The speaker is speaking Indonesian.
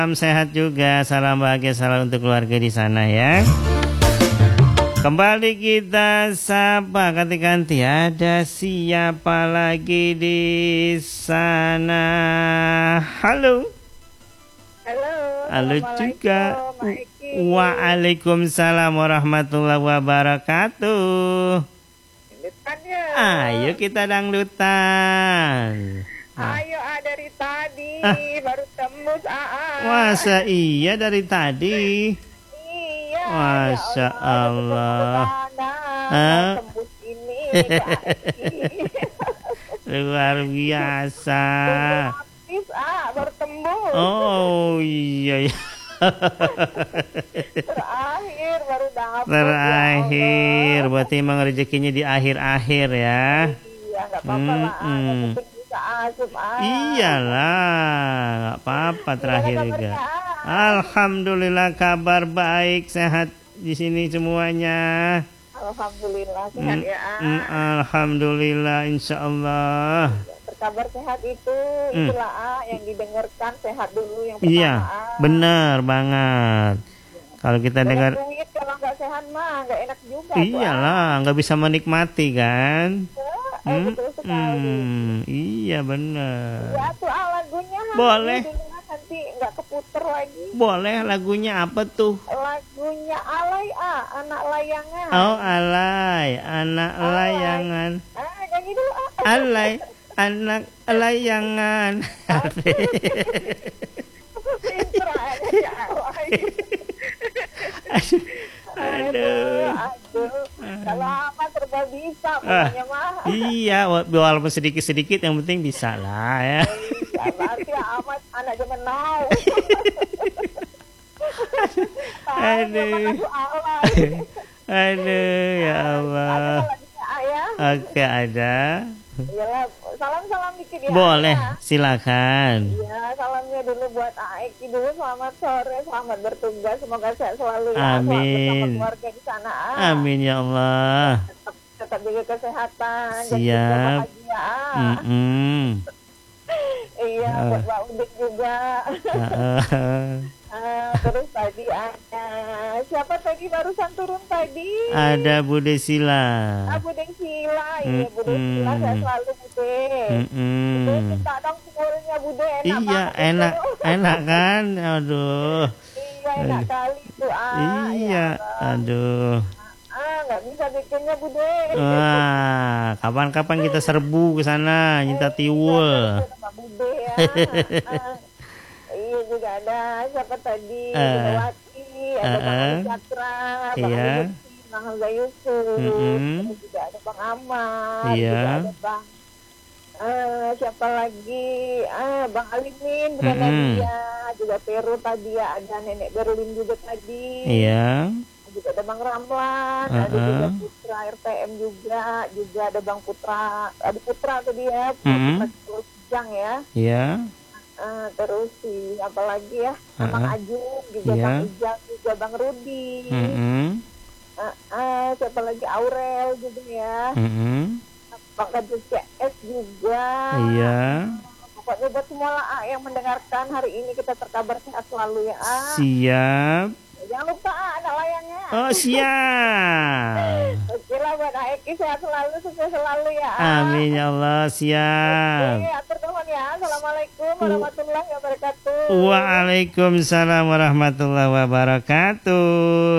Salam sehat juga, salam bahagia selalu untuk keluarga di sana ya. Kembali kita sapa ganti-ganti, ada siapa lagi di sana? Halo. Halo. Halo juga. Waalaikumsalam warahmatullahi wabarakatuh. Dangdutannya. Ayo kita dangdutan. Ayo dari tadi baru tembus Masa iya dari tadi? Iya. Masya Allah. Tembus ini. Luar biasa. Habis baru tembus. Oh iya. Terakhir baru dapat. Terakhir, berarti emang rezekinya di akhir-akhir ya. Iya, nggak apa-apa lah. Bisa asup. Iyalah, nggak apa-apa terakhir juga. Alhamdulillah kabar baik, sehat di sini semuanya. Alhamdulillah sehat ya. Alhamdulillah, insya Allah. Kabar sehat itulah yang didengarkan sehat dulu yang pertama. Iya, benar banget. Kalau kita dengar duit, kalau nggak sehat mah nggak enak juga. Iyalah, nggak bisa menikmati kan? Betul sekali. Iya benar. Ya tuh lagunya. Boleh. Nanti nggak keputer lagi. Boleh, lagunya apa tuh? Lagunya Alay anak layangan. Oh Alay, anak layangan. Nyanyi dulu Alay, anak layangan. Aduh. Kalau amat serba bisa pokoknya mah. Iya, walaupun sedikit-sedikit yang penting bisa lah ya. Berarti amat anak zaman now. Aduh, ya Allah. Oke, ada. Iyalah, salam-salam dikit ya. Boleh, silakan. Iya, salamnya dulu buat Aiki dulu. Selamat sore, selamat bertugas. Semoga sehat selalu ya. Amin. Bersama keluarga di sana. Amin ya Allah. Tetap jaga kesehatan. Siap. Iya, buat Mbak Udik juga. Terus tadi ada siapa tadi barusan turun tadi? Ada Bude Sila. Bude Sila, iya Bude Sila saya selalu Bude. Bude minta dong sumurnya Bude, enak iya, banget. enak kan? Aduh. Iya, enak kali itu. Iya, aduh. Nggak bisa bikinnya Bude. Wah, kapan-kapan kita serbu ke sana, minta tiwul. Bude ya. Iya juga ada siapa tadi? Budawati, ada Bang Catra, Bang Yusuf, Bang Hamzah Yusuf, juga ada Bang Ahmad, juga ada Bang siapa lagi? Bang Alimin, bukan Nadia, juga Peru tadi ya, ada Nenek Berlin juga tadi. Iya. Juga ada Bang Ramlan, ada juga Putra RTM juga ada Bang Putra, ada Putra tadi ya, Putra Kijang ya. Iya. Terus apalagi ya, Bang Ajung, juga Bang Ijang, juga Bang Rudi. Siapa lagi? Aurel juga ya. Bang Kadus CS juga. Iya. Pokoknya buat semua lah yang mendengarkan hari ini kita terkabar sehat selalu ya. Siap. Jangan lupa anak layangnya. Oh siap. Oke lah buat Aiki, sehat selalu, sukses selalu ya. Amin ya Allah, siap. Oke, atur nuhun ya. Assalamualaikum warahmatullahi wabarakatuh. Waalaikumsalam warahmatullahi wabarakatuh.